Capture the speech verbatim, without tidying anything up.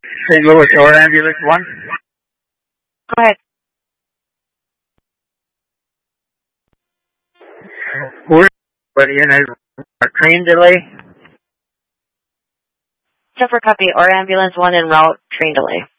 Saint Louis or Ambulance one? Go ahead. We're in a, a train delay. Separate copy or Ambulance one en route, train delay.